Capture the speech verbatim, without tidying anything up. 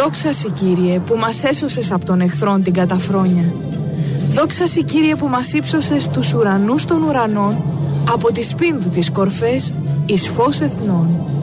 Δόξα Συ, Κύριε, που μας έσωσες από τον εχθρόν την καταφρόνια. Δόξα Συ, Κύριε, που μας ύψωσες τους ουρανούς των ουρανών, από τις πίνδου τις κορφές εις φως εθνών.